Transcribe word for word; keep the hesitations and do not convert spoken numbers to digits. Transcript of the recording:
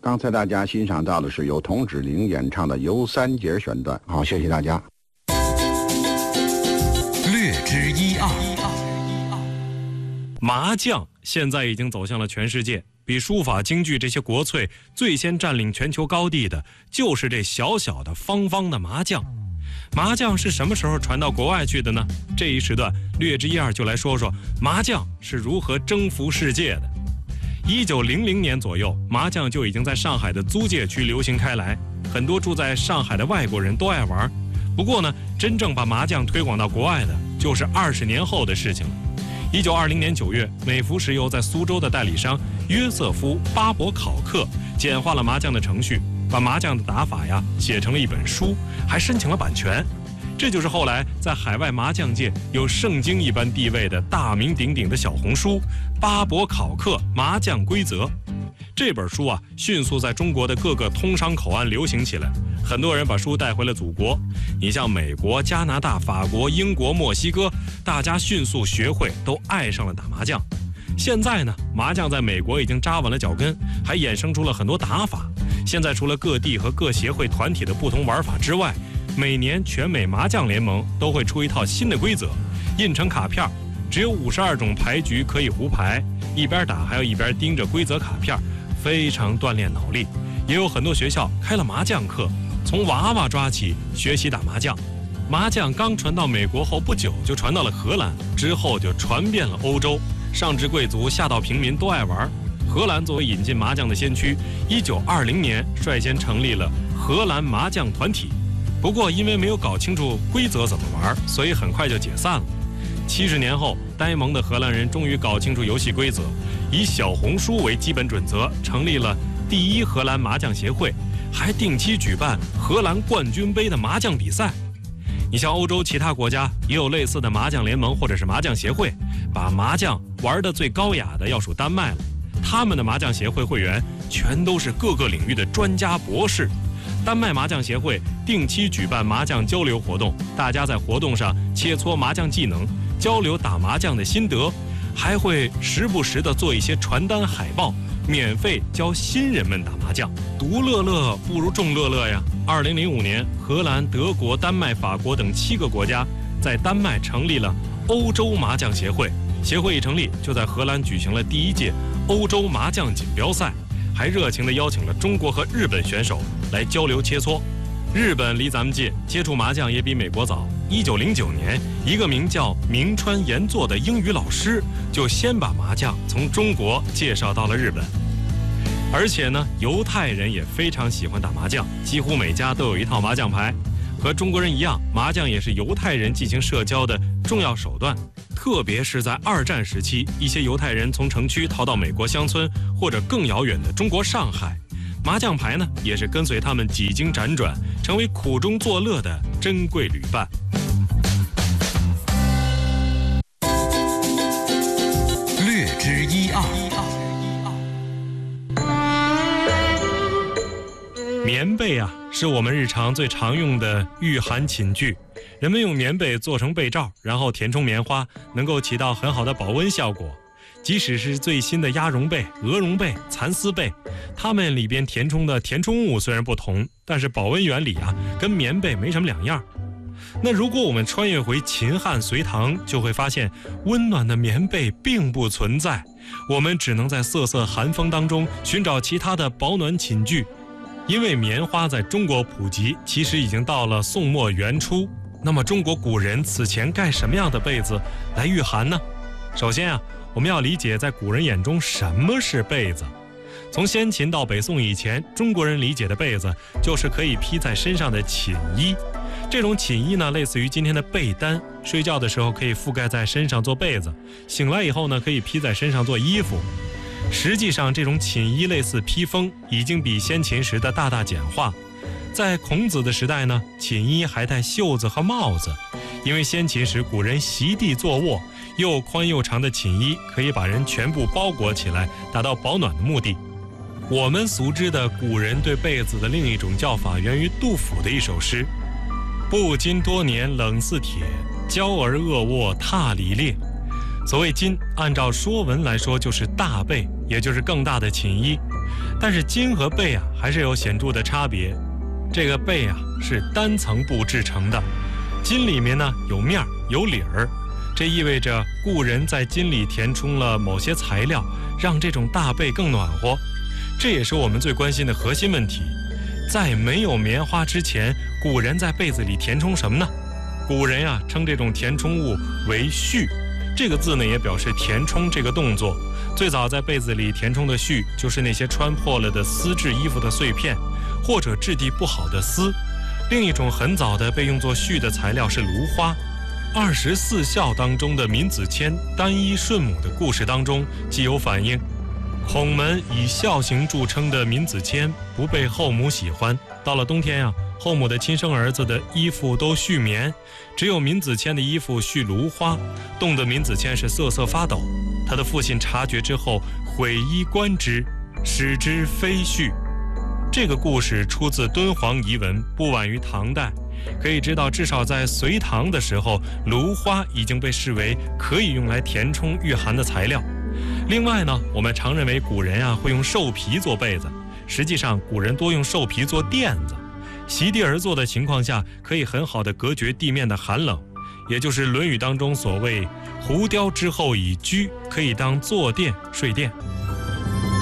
刚才大家欣赏到的是由童芷苓演唱的《游三节》选段。好，谢谢大家。 略知一二。 麻将现在已经走向了全世界，比书法、京剧这些国粹最先占领全球高地的，就是这小小的方方的麻将。麻将是什么时候传到国外去的呢？这一时段略知一二就来说说麻将是如何征服世界的。一九零零年左右，麻将就已经在上海的租界区流行开来，很多住在上海的外国人都爱玩。不过呢，真正把麻将推广到国外的，就是二十年后的事情了。一九二零年九月，美孚石油在苏州的代理商约瑟夫·巴伯考克简化了麻将的程序，把麻将的打法呀写成了一本书，还申请了版权。这就是后来在海外麻将界有圣经一般地位的大名鼎鼎的小红书《巴伯考克麻将规则》。这本书啊，迅速在中国的各个通商口岸流行起来，很多人把书带回了祖国。你像美国、加拿大、法国、英国、墨西哥，大家迅速学会，都爱上了打麻将。现在呢，麻将在美国已经扎稳了脚跟，还衍生出了很多打法。现在除了各地和各协会团体的不同玩法之外，每年全美麻将联盟都会出一套新的规则，印成卡片，只有五十二种牌局可以胡牌，一边打还要一边盯着规则卡片，非常锻炼脑力。也有很多学校开了麻将课，从娃娃抓起学习打麻将。麻将刚传到美国后不久就传到了荷兰，之后就传遍了欧洲，上至贵族下到平民都爱玩。荷兰作为引进麻将的先驱，一九二零年率先成立了荷兰麻将团体。不过因为没有搞清楚规则怎么玩，所以很快就解散了。七十年后，呆萌的荷兰人终于搞清楚游戏规则，以小红书为基本准则，成立了第一荷兰麻将协会，还定期举办荷兰冠军杯的麻将比赛。你像欧洲其他国家也有类似的麻将联盟或者是麻将协会，把麻将玩得最高雅的要数丹麦了，他们的麻将协会会员全都是各个领域的专家博士。丹麦麻将协会定期举办麻将交流活动，大家在活动上切磋麻将技能，交流打麻将的心得，还会时不时地做一些传单海报，免费教新人们打麻将。独乐乐不如众乐乐呀！二零零五年，荷兰、德国、丹麦、法国等七个国家在丹麦成立了欧洲麻将协会。协会一成立，就在荷兰举行了第一届欧洲麻将锦标赛，还热情地邀请了中国和日本选手来交流切磋。日本离咱们近，接触麻将也比美国早。一九零九年，一个名叫明川研作的英语老师就先把麻将从中国介绍到了日本。而且呢，犹太人也非常喜欢打麻将，几乎每家都有一套麻将牌。和中国人一样，麻将也是犹太人进行社交的重要手段。特别是在二战时期，一些犹太人从城区逃到美国乡村或者更遥远的中国上海，麻将牌呢也是跟随他们几经辗转，成为苦中作乐的珍贵旅伴。 略知一二。 棉被啊，是我们日常最常用的御寒寝具。人们用棉被做成被罩，然后填充棉花，能够起到很好的保温效果。即使是最新的鸭绒被、鹅绒被、蚕丝被，它们里边填充的填充物虽然不同，但是保温原理啊，跟棉被没什么两样。那如果我们穿越回秦汉隋唐，就会发现温暖的棉被并不存在，我们只能在瑟瑟寒风当中寻找其他的保暖寝具。因为棉花在中国普及，其实已经到了宋末元初。那么中国古人此前盖什么样的被子来御寒呢？首先啊，我们要理解在古人眼中什么是被子。从先秦到北宋以前，中国人理解的被子就是可以披在身上的寝衣。这种寝衣呢，类似于今天的被单，睡觉的时候可以覆盖在身上做被子，醒来以后呢，可以披在身上做衣服。实际上，这种寝衣类似披风，已经比先秦时的大大简化。在孔子的时代呢，寝衣还带袖子和帽子，因为先秦时古人席地坐卧，又宽又长的寝衣可以把人全部包裹起来，达到保暖的目的。我们俗知的古人对被子的另一种叫法，源于杜甫的一首诗：不禁多年冷似铁，娇儿恶卧踏里裂。所谓巾，按照说文来说就是大被， 也就是更大的寝衣。但是襟和被啊还是有显著的差别。这个被啊是单层布制成的，襟里面呢有面儿有里儿，这意味着古人在襟里填充了某些材料，让这种大被更暖和。这也是我们最关心的核心问题。在没有棉花之前，古人在被子里填充什么呢？古人呀、啊、称这种填充物为絮，这个字呢也表示填充这个动作。最早在被子里填充的絮，就是那些穿破了的丝质衣服的碎片，或者质地不好的丝。另一种很早的被用作絮的材料是芦花。二十四孝当中的闵子骞单衣顺母的故事当中既有反映。孔门以孝行著称的闵子骞不被后母喜欢，到了冬天啊，后母的亲生儿子的衣服都絮棉，只有闵子骞的衣服絮芦花，冻得闵子骞是瑟瑟发抖。他的父亲察觉之后，毁衣观之，使之非絮。这个故事出自敦煌遗文，不晚于唐代。可以知道，至少在隋唐的时候，芦花已经被视为可以用来填充御寒的材料。另外呢，我们常认为古人啊会用兽皮做被子，实际上古人多用兽皮做垫子，席地而坐的情况下，可以很好的隔绝地面的寒冷，也就是《论语》当中所谓“胡雕之后以居”，可以当坐垫睡垫。